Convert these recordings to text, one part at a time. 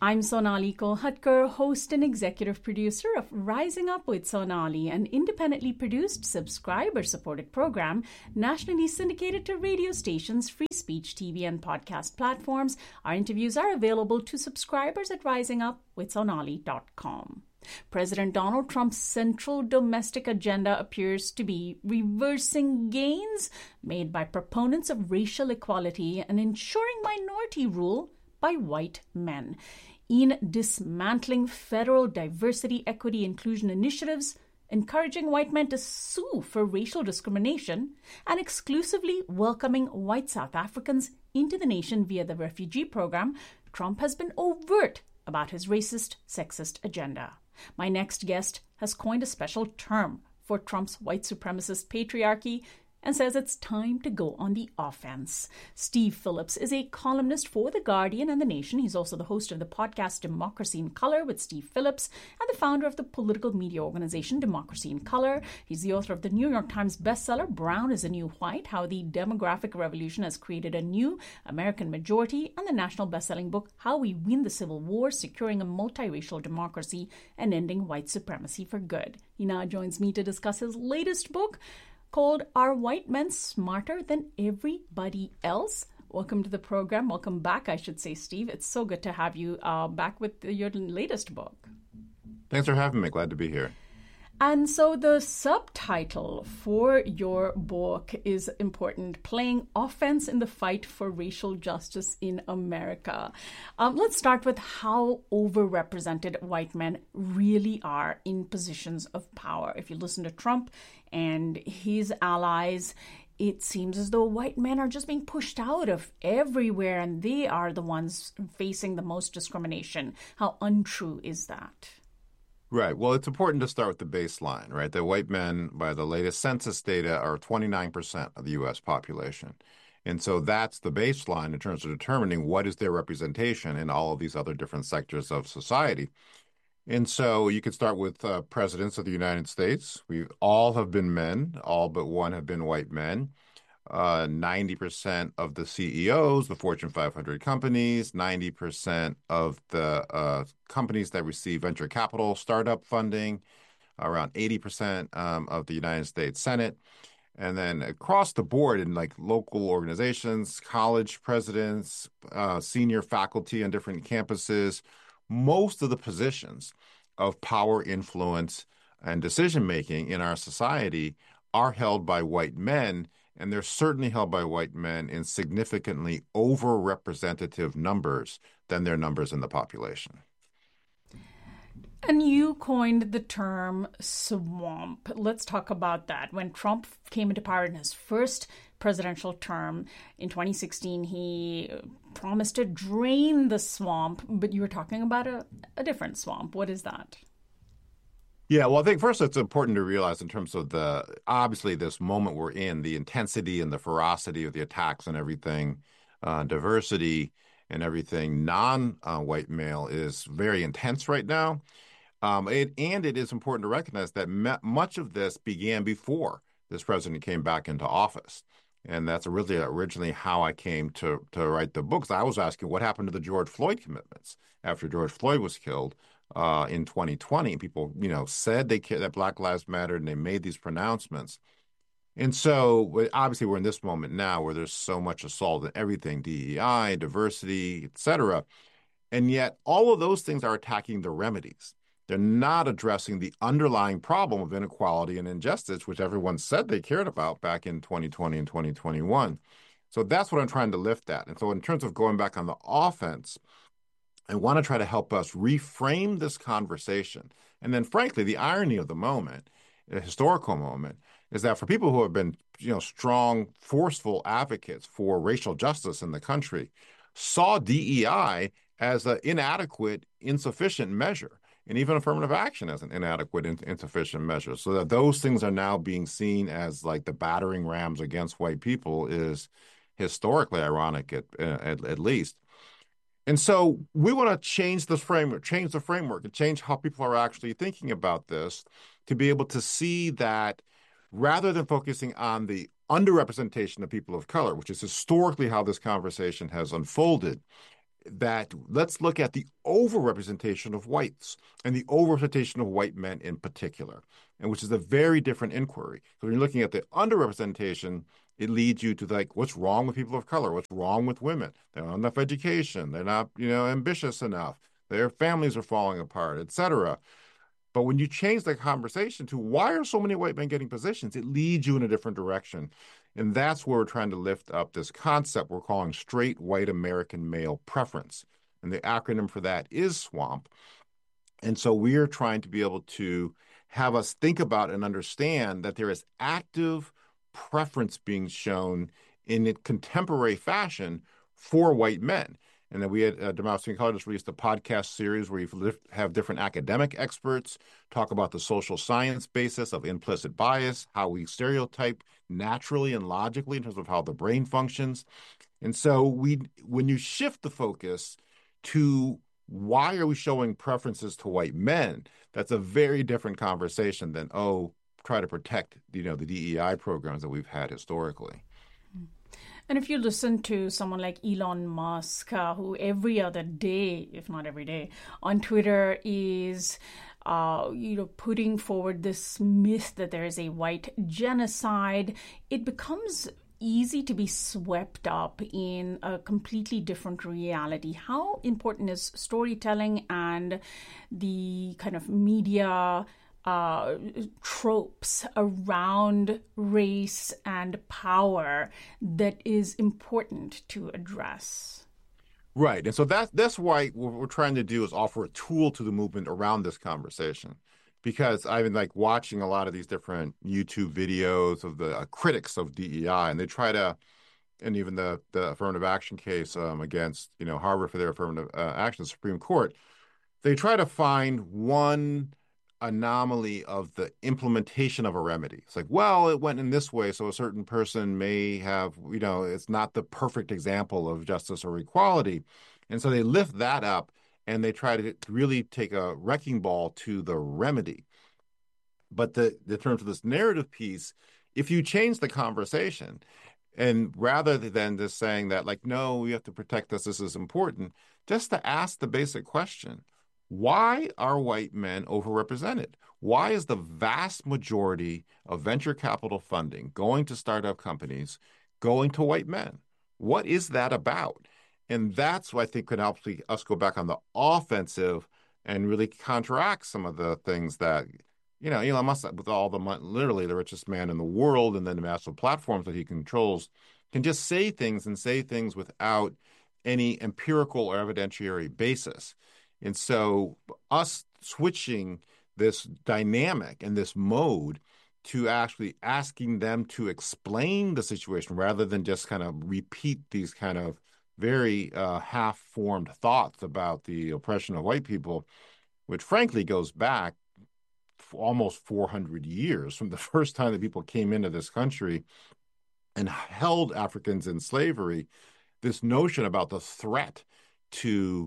I'm Sonali Kolhatkar, host and executive producer of Rising Up with Sonali, an independently produced, subscriber-supported program nationally syndicated to radio stations, free speech, TV, and podcast platforms. Our interviews are available to subscribers at risingupwithsonali.com. President Donald Trump's central domestic agenda appears to be reversing gains made by proponents of racial equality and ensuring minority rule by white men. In dismantling federal diversity, equity, inclusion initiatives, encouraging white men to sue for racial discrimination, and exclusively welcoming white South Africans into the nation via the refugee program, Trump has been overt about his racist, sexist agenda. My next guest has coined a special term for Trump's white supremacist patriarchy and says it's time to go on the offense. Steve Phillips is a columnist for The Guardian and The Nation. He's also the host of the podcast Democracy in Color with Steve Phillips and the founder of the political media organization Democracy in Color. He's the author of the New York Times bestseller Brown is the New White, How the Demographic Revolution Has Created a New American Majority, and the national bestselling book How We Win the Civil War, Securing a Multiracial Democracy and Ending White Supremacy for Good. He now joins me to discuss his latest book, called Are White Men Smarter Than Everybody Else? Welcome to the program. Welcome back, I should say, Steve. It's so good to have you back with your latest book. Thanks for having me. Glad to be here. And so the subtitle for your book is important, Playing Offense in the Fight for Racial Justice in America. Let's start with how overrepresented white men really are in positions of power. If you listen to Trump and his allies, it seems as though white men are just being pushed out of everywhere and they are the ones facing the most discrimination. How untrue is that? Right. Well, it's important to start with the baseline, right? That white men, by the latest census data, are 29% of the U.S. population. And so that's the baseline in terms of determining what is their representation in all of these other different sectors of society. And so you could start with presidents of the United States. We all have been men, all but one have been white men. 90% of the CEOs, the Fortune 500 companies, 90% of the companies that receive venture capital startup funding, around 80% of the United States Senate. And then across the board in like local organizations, college presidents, senior faculty on different campuses, most of the positions of power, influence, and decision-making in our society are held by white men. And they're certainly held by white men in significantly over-representative numbers than their numbers in the population. And you coined the term swamp. Let's talk about that. When Trump came into power in his first presidential term in 2016, he promised to drain the swamp, but you were talking about a different swamp. What is that? Yeah, well, I think first it's important to realize in terms of obviously this moment we're in, the intensity and the ferocity of the attacks and everything, diversity and everything non-white male is very intense right now. It is important to recognize that much of this began before this president came back into office. And that's really originally how I came to write the books. I was asking what happened to the George Floyd commitments after George Floyd was killed in 2020. People, said that Black Lives Mattered, and they made these pronouncements. And so obviously we're in this moment now where there's so much assault and everything, DEI, diversity, et cetera. And yet all of those things are attacking the remedies. They're not addressing the underlying problem of inequality and injustice, which everyone said they cared about back in 2020 and 2021. So that's what I'm trying to lift at. And so in terms of going back on the offense, I want to try to help us reframe this conversation. And then, frankly, the irony of the moment, a historical moment, is that for people who have been, strong, forceful advocates for racial justice in the country, saw DEI as an inadequate, insufficient measure, and even affirmative action as an inadequate, insufficient measure. So that those things are now being seen as like the battering rams against white people is historically ironic, at least. And so we want to change the framework, and change how people are actually thinking about this to be able to see that rather than focusing on the underrepresentation of people of color, which is historically how this conversation has unfolded, that let's look at the overrepresentation of whites and the overrepresentation of white men in particular, and which is a very different inquiry. So when you're looking at the underrepresentation, it leads you to like, what's wrong with people of color? What's wrong with women? They don't have enough education. They're not, ambitious enough. Their families are falling apart, etc. But when you change the conversation to why are so many white men getting positions, it leads you in a different direction. And that's where we're trying to lift up this concept we're calling straight white American male preference. And the acronym for that is SWAMP. And so we are trying to be able to have us think about and understand that there is active preference being shown in a contemporary fashion for white men. And then we had Democracy College just released a podcast series where you have different academic experts talk about the social science basis of implicit bias, how we stereotype naturally and logically in terms of how the brain functions. And so when you shift the focus to why are we showing preferences to white men, that's a very different conversation than, try to protect, the DEI programs that we've had historically. And if you listen to someone like Elon Musk, who every other day, if not every day, on Twitter is, putting forward this myth that there is a white genocide, it becomes easy to be swept up in a completely different reality. How important is storytelling and the kind of media tropes around race and power that is important to address? Right. And so that's why what we're trying to do is offer a tool to the movement around this conversation. Because I've been like watching a lot of these different YouTube videos of the critics of DEI, and they try to, and even the affirmative action case against, Harvard for their affirmative action, the Supreme Court, they try to find one anomaly of the implementation of a remedy. It's like, well, it went in this way, so a certain person may have, it's not the perfect example of justice or equality. And so they lift that up and they try to really take a wrecking ball to the remedy. But in terms of this narrative piece, if you change the conversation, and rather than just saying that, like, no, we have to protect this is important, just to ask the basic question, why are white men overrepresented? Why is the vast majority of venture capital funding going to startup companies going to white men? What is that about? And that's what I think could help us go back on the offensive and really counteract some of the things that, Elon Musk, with all the money, literally the richest man in the world, and then the massive platforms that he controls, can just say things without any empirical or evidentiary basis. And so us switching this dynamic and this mode to actually asking them to explain the situation rather than just kind of repeat these kind of very half-formed thoughts about the oppression of white people, which frankly goes back almost 400 years from the first time that people came into this country and held Africans in slavery. This notion about the threat to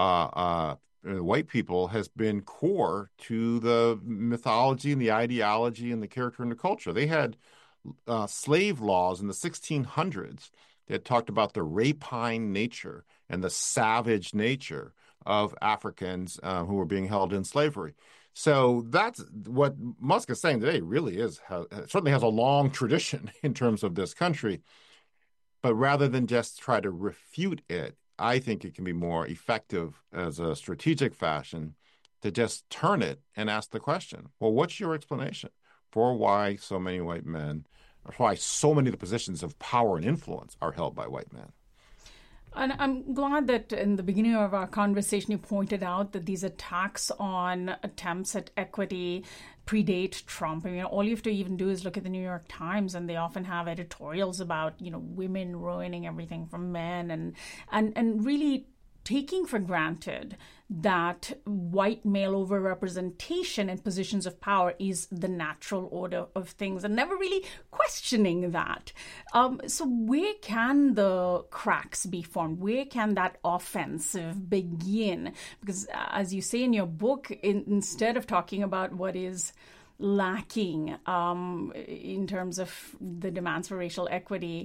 white people has been core to the mythology and the ideology and the character and the culture. They had slave laws in the 1600s that talked about the rapine nature and the savage nature of Africans who were being held in slavery. So that's what Musk is saying today really certainly has a long tradition in terms of this country. But rather than just try to refute it, I think it can be more effective as a strategic fashion to just turn it and ask the question, well, what's your explanation for why so many white men, or why so many of the positions of power and influence are held by white men? And I'm glad that in the beginning of our conversation, you pointed out that these attacks on attempts at equity predate Trump. I mean, all you have to even do is look at the New York Times, and they often have editorials about, women ruining everything from men and really taking for granted that white male overrepresentation in positions of power is the natural order of things and never really questioning that. So where can the cracks be formed? Where can that offensive begin? Because as you say in your book, instead of talking about what is lacking in terms of the demands for racial equity,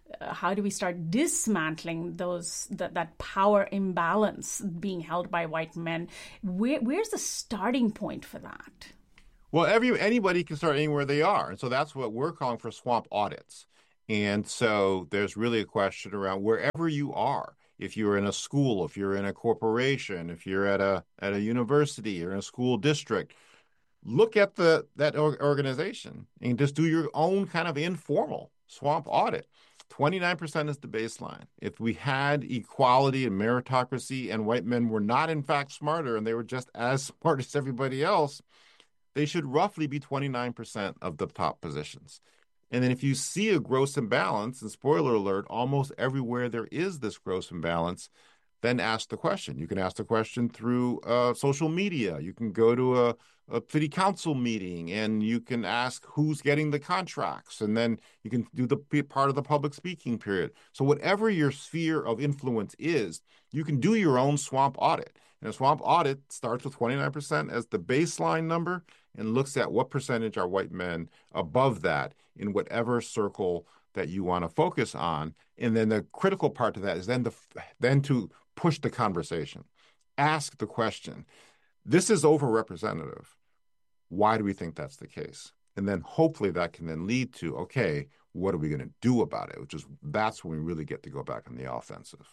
how do we start dismantling that power imbalance being held by white men? Where's the starting point for that? Well, anybody can start anywhere they are. And so that's what we're calling for swamp audits. And so there's really a question around wherever you are. If you're in a school, if you're in a corporation, if you're at a university or in a school district, look at that organization and just do your own kind of informal swamp audit. 29% is the baseline. If we had equality and meritocracy and white men were not in fact smarter and they were just as smart as everybody else, they should roughly be 29% of the top positions. And then if you see a gross imbalance, and spoiler alert, almost everywhere there is this gross imbalance, then ask the question. You can ask the question through social media. You can go to a city council meeting and you can ask who's getting the contracts. And then you can do the part of the public speaking period. So whatever your sphere of influence is, you can do your own swamp audit. And a swamp audit starts with 29% as the baseline number and looks at what percentage are white men above that in whatever circle that you want to focus on. And then the critical part to that is then to push the conversation. Ask the question, this is overrepresentative. Why do we think that's the case? And then hopefully that can then lead to, okay, what are we going to do about it? That's when we really get to go back on the offensive.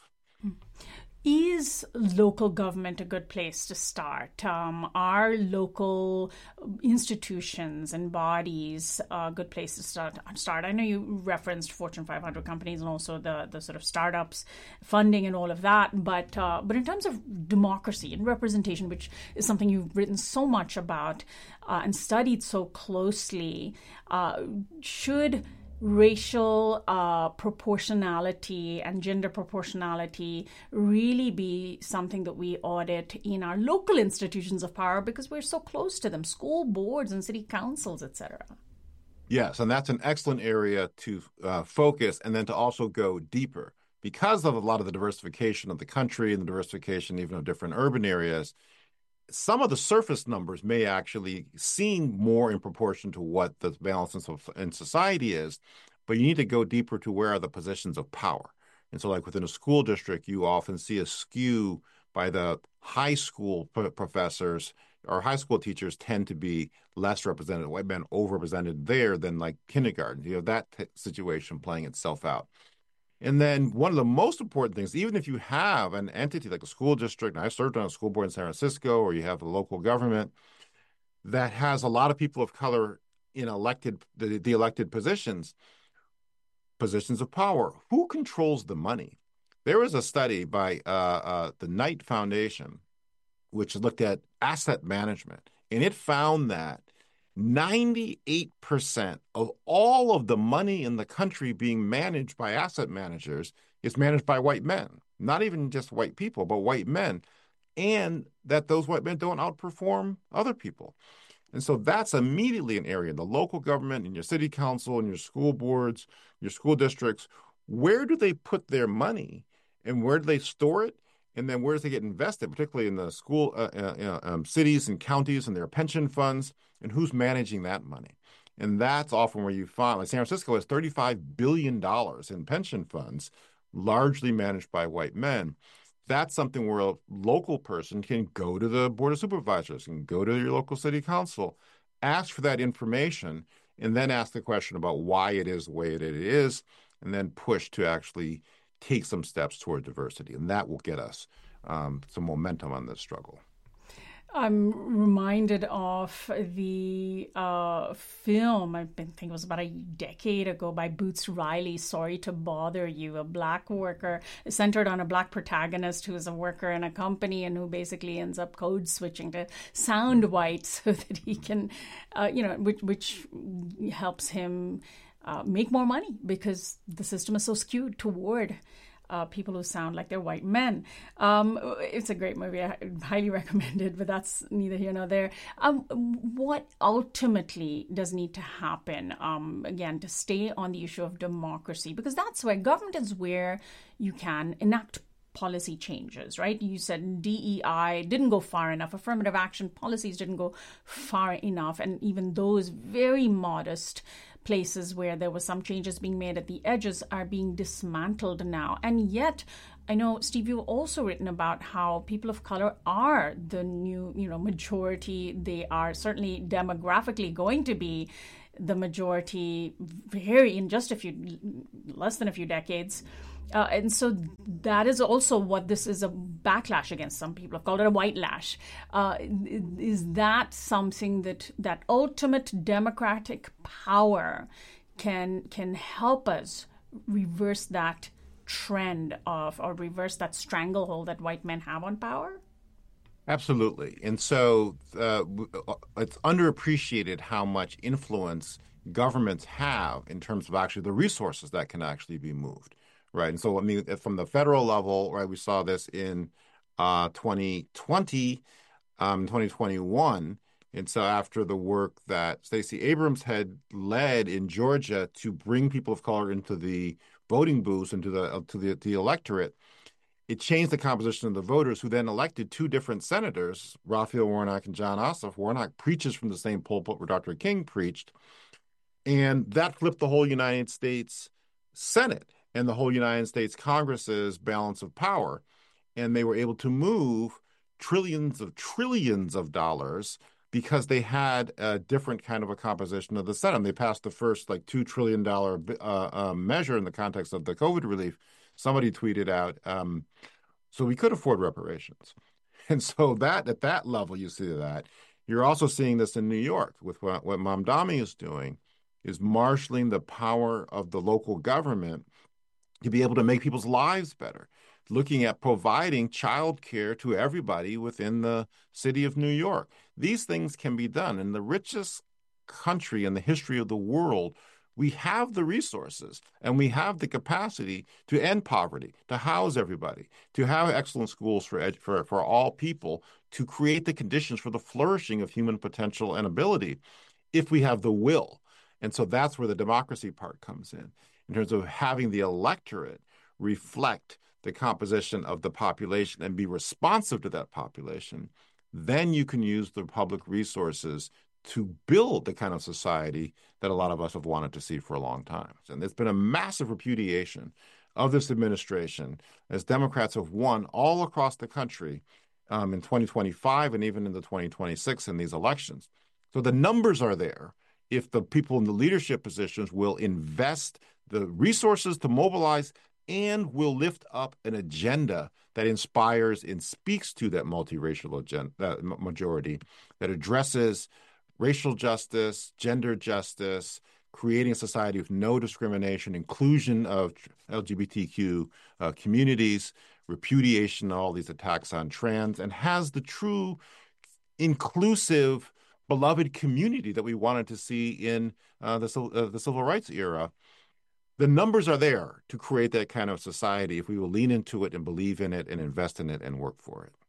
Is local government a good place to start? Are local institutions and bodies a good place to start? I know you referenced Fortune 500 companies and also the sort of startups funding and all of that, but in terms of democracy and representation, which is something you've written so much about and studied so closely, should racial proportionality and gender proportionality really be something that we audit in our local institutions of power because we're so close to them, school boards and city councils, etc.? Yes, and that's an excellent area to focus and then to also go deeper. Because of a lot of the diversification of the country and the diversification even of different urban areas, some of the surface numbers may actually seem more in proportion to what the balance in society is, but you need to go deeper to where are the positions of power. And so like within a school district, you often see a skew by the high school professors or high school teachers tend to be less represented, white men overrepresented there than like kindergarten. You know, that situation playing itself out. And then one of the most important things, even if you have an entity like a school district, and I served on a school board in San Francisco, or you have a local government that has a lot of people of color in the elected positions of power, who controls the money? There was a study by the Knight Foundation, which looked at asset management, and it found that 98% of all of the money in the country being managed by asset managers is managed by white men, not even just white people, but white men, and that those white men don't outperform other people. And so that's immediately an area, the local government and your city council and your school boards, your school districts, where do they put their money and where do they store it? And then where does it get invested, particularly in the school cities and counties and their pension funds, and who's managing that money? And that's often where you find, like San Francisco has $35 billion in pension funds, largely managed by white men. That's something where a local person can go to the Board of Supervisors and go to your local city council, ask for that information, and then ask the question about why it is the way it is, and then push to actually take some steps toward diversity, and that will get us some momentum on this struggle. I'm reminded of the film, I think it was about a decade ago, by Boots Riley, Sorry to Bother You, a black worker, centered on a black protagonist who is a worker in a company and who basically ends up code switching to sound white so that he can, which helps him make more money because the system is so skewed toward people who sound like they're white men. It's a great movie. I highly recommend it, but that's neither here nor there. What ultimately does need to happen, again, to stay on the issue of democracy? Because that's where government is where you can enact policy changes, right? You said DEI didn't go far enough. Affirmative action policies didn't go far enough. And even those very modest places where there were some changes being made at the edges are being dismantled now. And yet, I know, Steve, you've also written about how people of color are the new, majority. They are certainly demographically going to be the majority in just less than a few decades. And so that is also what this is, a backlash against. Some people have called it a white lash. Is that something that ultimate democratic power can help us reverse that trend or reverse that stranglehold that white men have on power? Absolutely. And so it's underappreciated how much influence governments have in terms of actually the resources that can actually be moved, right? And so, from the federal level, right, we saw this in 2020, 2021. And so after the work that Stacey Abrams had led in Georgia to bring people of color into the voting booths, into the electorate, it changed the composition of the voters, who then elected two different senators, Raphael Warnock and Jon Ossoff. Warnock preaches from the same pulpit where Dr. King preached. And that flipped the whole United States Senate and the whole United States Congress's balance of power. And they were able to move trillions of dollars because they had a different kind of a composition of the Senate. They passed the first $2 trillion measure in the context of the COVID relief. Somebody tweeted out, so we could afford reparations. And so that at that level, you see that. You're also seeing this in New York with what Mamdani is doing, is marshaling the power of the local government to be able to make people's lives better, looking at providing child care to everybody within the city of New York. These things can be done. In the richest country in the history of the world, we have the resources and we have the capacity to end poverty, to house everybody, to have excellent schools for all people, to create the conditions for the flourishing of human potential and ability if we have the will. And so that's where the democracy part comes in terms of having the electorate reflect the composition of the population and be responsive to that population. Then you can use the public resources to build the kind of society that a lot of us have wanted to see for a long time. And there's been a massive repudiation of this administration as Democrats have won all across the country in 2025 and even in the 2026 in these elections. So the numbers are there if the people in the leadership positions will invest the resources to mobilize and will lift up an agenda that inspires and speaks to that multiracial majority, that addresses racial justice, gender justice, creating a society with no discrimination, inclusion of LGBTQ communities, repudiation of all these attacks on trans, and has the true inclusive, beloved community that we wanted to see in the civil rights era. The numbers are there to create that kind of society if we will lean into it and believe in it and invest in it and work for it.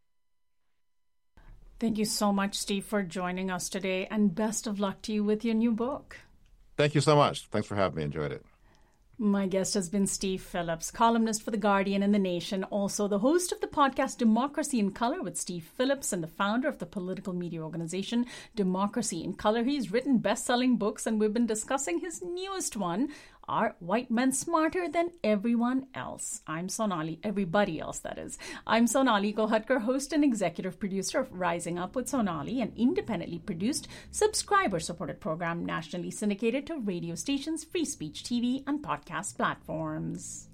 Thank you so much, Steve, for joining us today, and best of luck to you with your new book. Thank you so much. Thanks for having me. Enjoyed it. My guest has been Steve Phillips, columnist for The Guardian and The Nation, also the host of the podcast Democracy in Color with Steve Phillips and the founder of the political media organization Democracy in Color. He's written best-selling books, and we've been discussing his newest one, Are White Men Smarter Than Everyone Else? I'm Sonali, everybody else, that is. I'm Sonali Kolhatkar, host and executive producer of Rising Up with Sonali, an independently produced, subscriber-supported program nationally syndicated to radio stations, free speech TV, and podcast platforms.